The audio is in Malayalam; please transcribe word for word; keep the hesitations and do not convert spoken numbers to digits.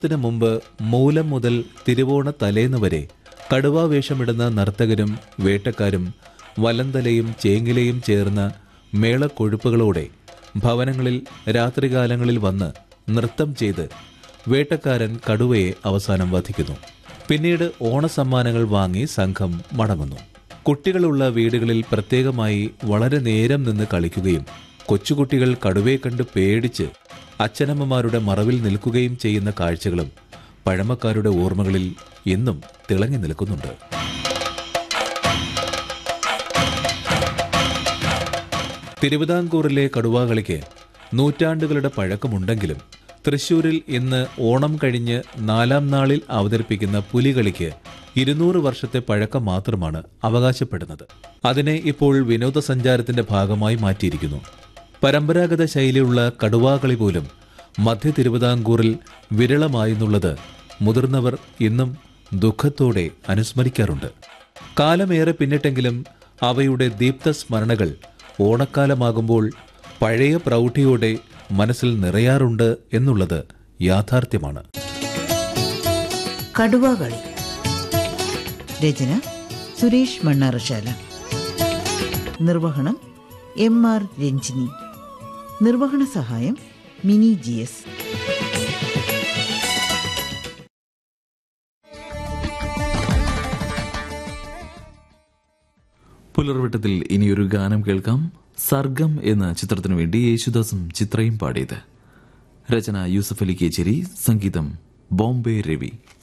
ത്തിന് മുമ്പ് മൂലം മുതൽ തിരുവോണ തലേന്ന് വരെ കടുവാ വേഷമിടുന്ന നർത്തകരും വേട്ടക്കാരും വലന്തലയും ചേങ്ങിലയും ചേർന്ന മേളക്കൊഴുപ്പുകളോടെ ഭവനങ്ങളിൽ രാത്രികാലങ്ങളിൽ വന്ന് നൃത്തം ചെയ്ത് വേട്ടക്കാരൻ കടുവയെ അവസാനം വധിക്കുന്നു. പിന്നീട് ഓണസമ്മാനങ്ങൾ വാങ്ങി സംഘം മടങ്ങുന്നു. കുട്ടികളുള്ള വീടുകളിൽ പ്രത്യേകമായി വളരെ നേരം നിന്ന് കളിക്കുകയും കൊച്ചുകുട്ടികൾ കടുവയെ കണ്ട് പേടിച്ച് അച്ഛനമ്മമാരുടെ മറവിൽ നിൽക്കുകയും ചെയ്യുന്ന കാഴ്ചകളും പഴമക്കാരുടെ ഓർമ്മകളിൽ ഇന്നും തിളങ്ങി നിൽക്കുന്നുണ്ട്. തിരുവിതാംകൂറിലെ കടുവാകളിക്ക് നൂറ്റാണ്ടുകളുടെ പഴക്കമുണ്ടെങ്കിലും തൃശൂരിൽ ഇന്ന് ഓണം കഴിഞ്ഞ് നാലാം നാളിൽ അവതരിപ്പിക്കുന്ന പുലികളിക്ക് ഇരുന്നൂറ് വർഷത്തെ പഴക്കം മാത്രമാണ് അവകാശപ്പെടുന്നത്. അതിനെ ഇപ്പോൾ വിനോദസഞ്ചാരത്തിന്റെ ഭാഗമായി മാറ്റിയിരിക്കുന്നു. പരമ്പരാഗത ശൈലിയുള്ള കടുവാകളി പോലും മധ്യ തിരുവിതാംകൂറിൽ വിരളമായെന്നുള്ളത് മുതിർന്നവർ ഇന്നും ദുഃഖത്തോടെ അനുസ്മരിക്കാറുണ്ട്. കാലമേറെ പിന്നിട്ടെങ്കിലും അവയുടെ ദീപ്ത സ്മരണകൾ ഓണക്കാലമാകുമ്പോൾ പഴയ പ്രൗഢിയോടെ മനസ്സിൽ നിറയാറുണ്ട് എന്നുള്ളത് യാഥാർത്ഥ്യമാണ്. കടുവാകളി രചന സുരേഷ് മണ്ണാറശാല, നിർവഹണം എം ആർ രഞ്ജിനി, നിർവഹണ സഹായം മിനി ജി എസ്. പുലർവട്ടത്തിൽ ഇനിയൊരു ഗാനം കേൾക്കാം. സർഗം എന്ന ചിത്രത്തിനു വേണ്ടി യേശുദാസും ചിത്രയും പാടിയത്. രചന യൂസഫ് അലി കേച്ചേരി, സംഗീതം ബോംബെ രവി.